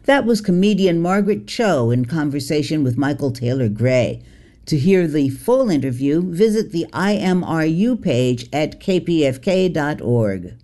That was comedian Margaret Cho in conversation with Michael Taylor Gray. To hear the full interview, visit the IMRU page at kpfk.org.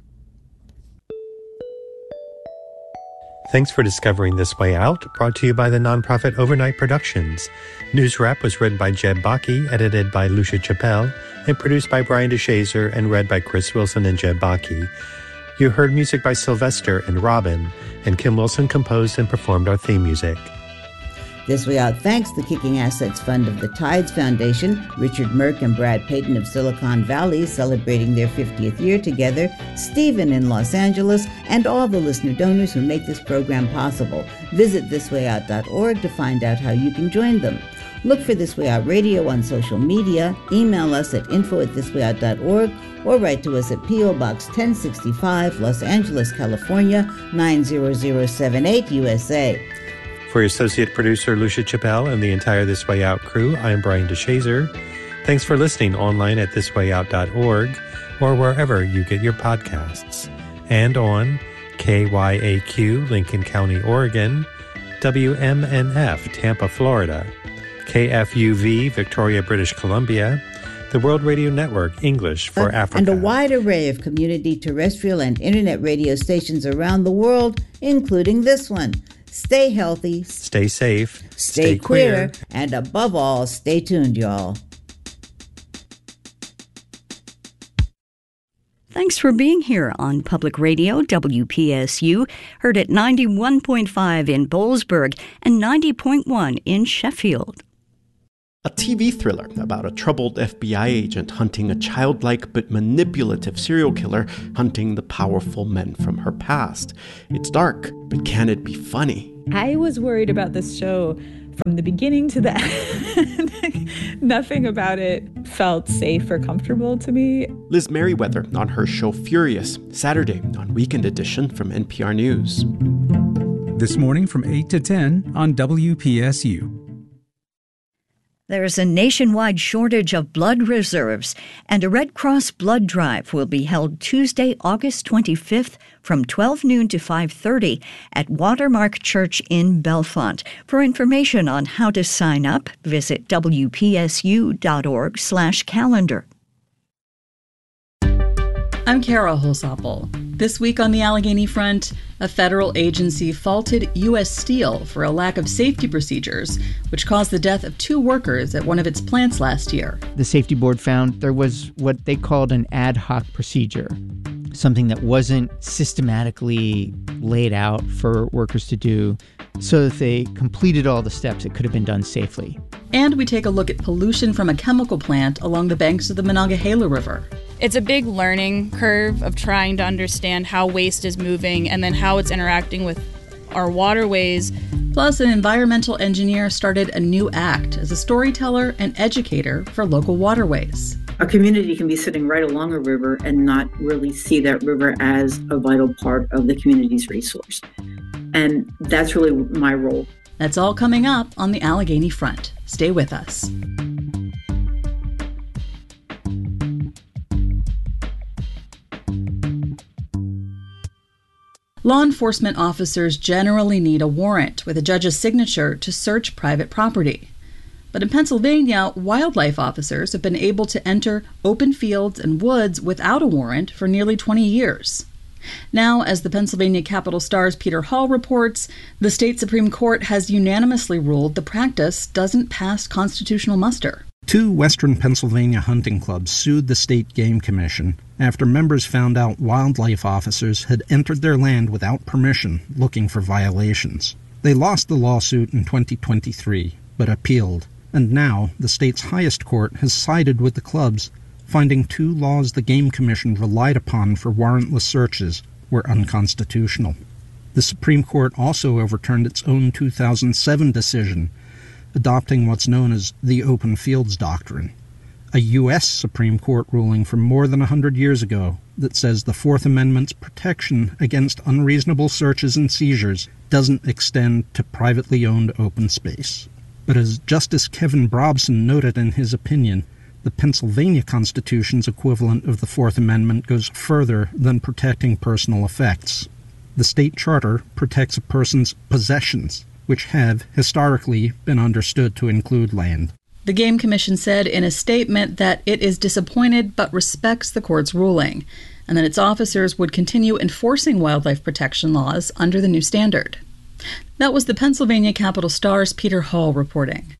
Thanks for discovering This Way Out, brought to you by the nonprofit Overnight Productions. News Wrap was written by Jeb Bakke, edited by Lucia Chappelle, and produced by Brian DeShazer and read by Chris Wilson and Jeb Bakke. You heard music by Sylvester and Robin, and Kim Wilson composed and performed our theme music. This Way Out thanks the Kicking Assets Fund of the Tides Foundation, Richard Merck and Brad Payton of Silicon Valley celebrating their 50th year together, Stephen in Los Angeles, and all the listener donors who make this program possible. Visit thiswayout.org to find out how you can join them. Look for This Way Out Radio on social media, email us at info@thiswayout.org, or write to us at P.O. Box 1065, Los Angeles, California, 90078, USA. For associate producer Lucia Chappelle and the entire This Way Out crew, I'm Brian DeShazer. Thanks for listening online at thiswayout.org or wherever you get your podcasts. And on KYAQ, Lincoln County, Oregon, WMNF, Tampa, Florida, KFUV, Victoria, British Columbia, the World Radio Network, English for Africa. And a wide array of community terrestrial and internet radio stations around the world, including this one. Stay healthy. Stay safe. Stay queer. And above all, stay tuned, y'all. Thanks for being here on Public Radio WPSU, heard at 91.5 in Boalsburg and 90.1 in Sheffield. A TV thriller about a troubled FBI agent hunting a childlike but manipulative serial killer hunting the powerful men from her past. It's dark, but can it be funny? I was worried about this show from the beginning to the end. Nothing about it felt safe or comfortable to me. Liz Merriweather on her show Furious, Saturday on Weekend Edition from NPR News. This morning from 8 to 10 on WPSU. There's a nationwide shortage of blood reserves, and a Red Cross blood drive will be held Tuesday, August 25th from 12 noon to 5:30 at Watermark Church in Bellefonte. For information on how to sign up, visit wpsu.org/calendar. I'm Kara Holsapple. This week on the Allegheny front, a federal agency faulted U.S. Steel for a lack of safety procedures, which caused the death of 2 workers at one of its plants last year. The safety board found there was what they called an ad hoc procedure, something that wasn't systematically laid out for workers to do, so that they completed all the steps, it could have been done safely. And we take a look at pollution from a chemical plant along the banks of the Monongahela River. It's a big learning curve of trying to understand how waste is moving and then how it's interacting with our waterways. Plus, an environmental engineer started a new act as a storyteller and educator for local waterways. A community can be sitting right along a river and not really see that river as a vital part of the community's resource. And that's really my role. That's all coming up on the Allegheny front. Stay with us. Law enforcement officers generally need a warrant with a judge's signature to search private property. But in Pennsylvania, wildlife officers have been able to enter open fields and woods without a warrant for nearly 20 years. Now, as the Pennsylvania Capitol Star's Peter Hall reports, the state Supreme Court has unanimously ruled the practice doesn't pass constitutional muster. 2 Western Pennsylvania hunting clubs sued the State Game Commission after members found out wildlife officers had entered their land without permission, looking for violations. They lost the lawsuit in 2023, but appealed, and now the state's highest court has sided with the clubs, finding 2 laws the Game Commission relied upon for warrantless searches were unconstitutional. The Supreme Court also overturned its own 2007 decision, adopting what's known as the Open Fields Doctrine, a U.S. Supreme Court ruling from more than 100 years ago that says the Fourth Amendment's protection against unreasonable searches and seizures doesn't extend to privately owned open space. But as Justice Kevin Brobson noted in his opinion, the Pennsylvania Constitution's equivalent of the Fourth Amendment goes further than protecting personal effects. The state charter protects a person's possessions, which have historically been understood to include land. The Game Commission said in a statement that it is disappointed but respects the court's ruling, and that its officers would continue enforcing wildlife protection laws under the new standard. That was the Pennsylvania Capital Star's Peter Hall reporting.